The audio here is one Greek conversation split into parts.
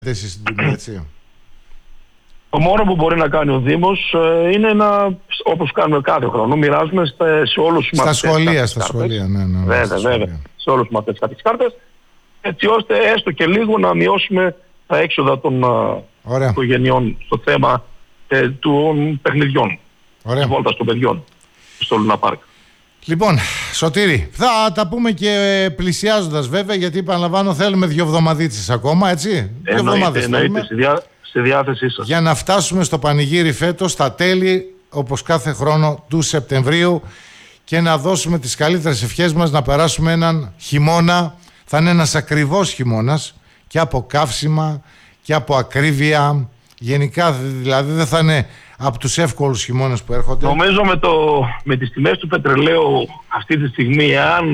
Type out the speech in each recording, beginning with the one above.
στην τιμή, έτσι. Το μόνο που μπορεί να κάνει ο Δήμος είναι να, όπως κάνουμε κάθε χρόνο, μοιράζουμε σε όλους τους μαθητές. Στα σχολεία, ναι. Βέβαια, σε όλους τους μαθητές κάποιες κάρτες, έτσι ώστε έστω και λίγο να μειώσουμε τα έξοδα των οικογενειών στο θέμα των παιχνιδιών. Της βόλτας των παιδιών στο Λούνα Πάρκ. Λοιπόν, Σωτήρη, θα τα πούμε και πλησιάζοντας βέβαια, γιατί επαναλαμβάνω θέλουμε 2 εβδομαδίτσες ακόμα, έτσι. 2 εβδομάδες θέλουμε. Στη διάθεσή σας. Για να φτάσουμε στο πανηγύρι φέτος, στα τέλη, όπως κάθε χρόνο, του Σεπτεμβρίου και να δώσουμε τις καλύτερες ευχές μας να περάσουμε έναν χειμώνα. Θα είναι ένας ακριβώς χειμώνας και από καύσιμα και από ακρίβεια. Γενικά δηλαδή δεν θα είναι από τους εύκολους χειμώνες που έρχονται. Νομίζω με τις τιμές του πετρελαίου αυτή τη στιγμή, αν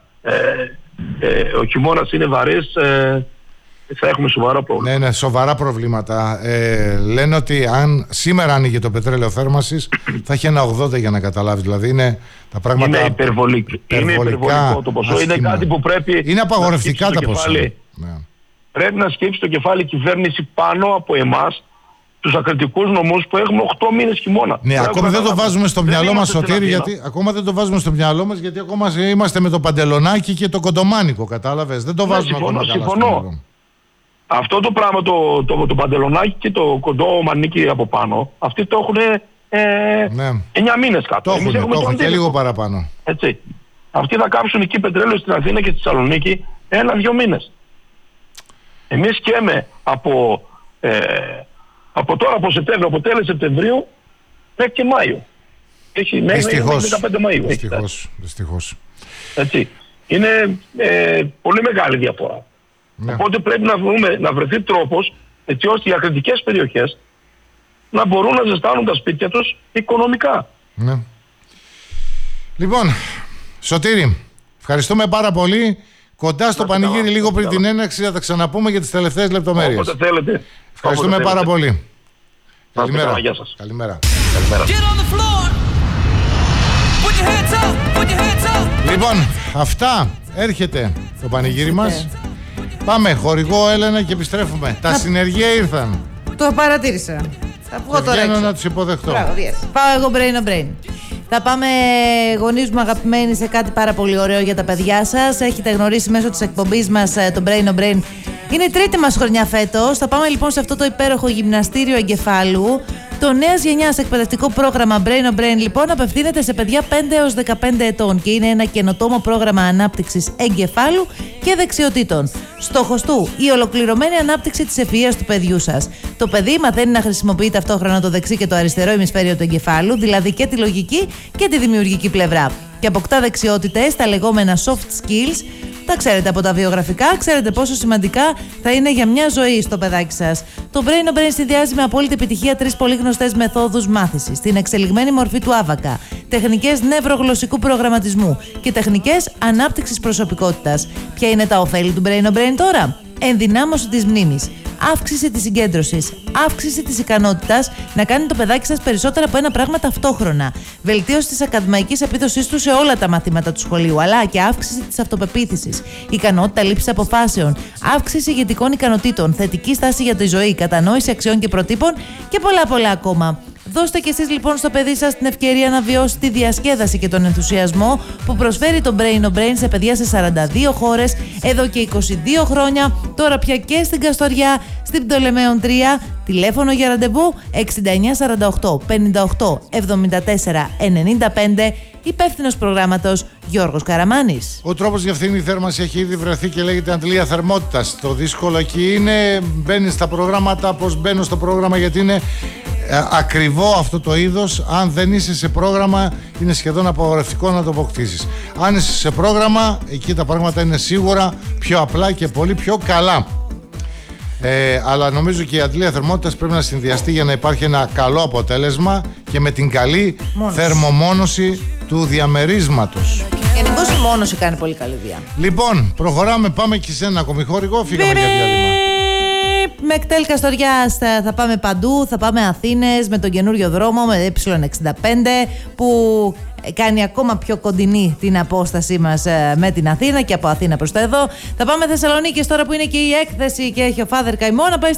ο χειμώνας είναι βαρύς, θα έχουμε σοβαρά προβλήματα. Ναι, σοβαρά προβλήματα. Λένε ότι αν σήμερα άνοιγε το πετρέλαιο θέρμασης θα έχει ένα 80, για να καταλάβεις. Δηλαδή είναι τα πράγματα. Είναι υπερβολικό το ποσό. Άσχημα. Είναι κάτι που πρέπει. Είναι απαγορευτικά τα ποσά. Ναι. Πρέπει να σκύψει το κεφάλι η κυβέρνηση πάνω από εμάς, τους ακριτικούς νομούς που έχουμε 8 μήνες χειμώνα. Ναι, ακόμα δεν το βάζουμε στο μυαλό μας, Σωτήρη, γιατί ακόμα δεν το βάζουμε στο μυαλό μας, γιατί ακόμα είμαστε με το παντελονάκι και το κοντομάνικο, κατάλαβες. Δεν το βάζουμε ακόμα. Συμφωνώ. Αυτό το πράγμα, το παντελονάκι και το κοντό μανίκι από πάνω, αυτοί το έχουν 9 μήνες κάτω. Το έχουν και λίγο παραπάνω. Έτσι. Αυτοί θα κάψουν εκεί πετρέλαιο στην Αθήνα και στη Θεσσαλονίκη 1-2 μήνες. Εμείς καίμε από τώρα, από Σεπτέμβριο, από τέλος Σεπτεμβρίου μέχρι και Μάιο. Έχει μέχρι 15 Μαΐου. Δυστυχώς. Έτσι. Είναι πολύ μεγάλη διαφορά. Ναι. Οπότε πρέπει να βρεθεί τρόπος έτσι ώστε οι ακριτικές περιοχές να μπορούν να ζεστάνουν τα σπίτια τους οικονομικά. Ναι. Λοιπόν, Σωτήρη, ευχαριστούμε πάρα πολύ. Κοντά στο πανηγύρι λίγο πριν την έναρξη θα τα ξαναπούμε για τις τελευταίες λεπτομέρειες. Όποτε θέλετε. Ευχαριστούμε πάρα πολύ. Καλημέρα. Γεια σας. Καλημέρα. Λοιπόν, αυτά έρχεται το πανηγύρι μας. Πάμε, χορηγό Έλενα και επιστρέφουμε. Τα συνεργεία ήρθαν. Το παρατήρησα. Θα βγω τώρα έξω. Να τους υποδεχτώ. Μπράβο, πάω εγώ brain on brain. Θα πάμε, γονείς μου αγαπημένοι, σε κάτι πάρα πολύ ωραίο για τα παιδιά σας. Έχετε γνωρίσει μέσω της εκπομπής μας το brain on brain. Είναι η τρίτη μας χρονιά φέτος. Θα πάμε λοιπόν σε αυτό το υπέροχο γυμναστήριο εγκεφάλου. Το νέας γενιάς εκπαιδευτικό πρόγραμμα Brain on Brain λοιπόν απευθύνεται σε παιδιά 5 έως 15 ετών και είναι ένα καινοτόμο πρόγραμμα ανάπτυξης εγκεφάλου και δεξιοτήτων. Στόχος του, η ολοκληρωμένη ανάπτυξη της ευφυΐας του παιδιού σας. Το παιδί μαθαίνει να χρησιμοποιεί ταυτόχρονα το δεξί και το αριστερό ημισφαίριο του εγκεφάλου, δηλαδή και τη λογική και τη δημιουργική πλευρά. Και αποκτά δεξιότητες, τα λεγόμενα soft skills. Τα ξέρετε από τα βιογραφικά, ξέρετε πόσο σημαντικά θα είναι για μια ζωή στο παιδάκι σας. Το Brain on Brain συνδυάζει με απόλυτη επιτυχία 3 πολύ γνωστές μεθόδους μάθησης. Την εξελιγμένη μορφή του άβακα, τεχνικές νευρογλωσσικού προγραμματισμού και τεχνικές ανάπτυξης προσωπικότητας. Ποια είναι τα ωφέλη του Brain on Brain τώρα? Ενδυνάμωση της μνήμης, αύξηση της συγκέντρωσης, αύξηση της ικανότητας να κάνει το παιδάκι σας περισσότερα από ένα πράγμα ταυτόχρονα, βελτίωση της ακαδημαϊκής επίδοσής του σε όλα τα μαθήματα του σχολείου, αλλά και αύξηση της αυτοπεποίθησης, ικανότητα λήψης αποφάσεων, αύξηση ηγετικών ικανοτήτων, θετική στάση για τη ζωή, κατανόηση αξιών και προτύπων και πολλά ακόμα. Δώστε κι εσείς λοιπόν στο παιδί σας την ευκαιρία να βιώσει τη διασκέδαση και τον ενθουσιασμό που προσφέρει το Brain on Brain σε παιδιά σε 42 χώρες εδώ και 22 χρόνια, τώρα πια και στην Καστοριά, στην Πτολεμαίων 3, τηλέφωνο για ραντεβού 6948 58 74 95, υπεύθυνος προγράμματος Γιώργος Καραμάνης. Ο τρόπος για αυτήν η θέρμανση έχει ήδη βρεθεί και λέγεται αντλία θερμότητας. Το δύσκολο εκεί είναι μπαίνει στα προγράμματα, πως μπαίνω στο πρόγραμμα, γιατί είναι ακριβό αυτό το είδος. Αν δεν είσαι σε πρόγραμμα είναι σχεδόν απαγορευτικό να το αποκτήσεις. Αν είσαι σε πρόγραμμα, εκεί τα πράγματα είναι σίγουρα πιο απλά και πολύ πιο καλά. Αλλά νομίζω και η αντλία θερμότητας πρέπει να συνδυαστεί για να υπάρχει ένα καλό αποτέλεσμα και με την καλή θερμομόνωση του διαμερίσματος. Γενικώς η μόνωση κάνει πολύ καλή δουλειά. Λοιπόν, προχωράμε, πάμε και σε ένα ακόμη χορηγό. Φύγαμε για διάλειμμα. Με ΕΚΤΕΛ Καστοριάς θα πάμε παντού, θα πάμε Αθήνες με τον καινούριο δρόμο με Ε65 που κάνει ακόμα πιο κοντινή την απόστασή μας με την Αθήνα και από Αθήνα προς τα εδώ. Θα πάμε Θεσσαλονίκη τώρα που είναι και η έκθεση και έχει ο Φάδερ Καημό να πάει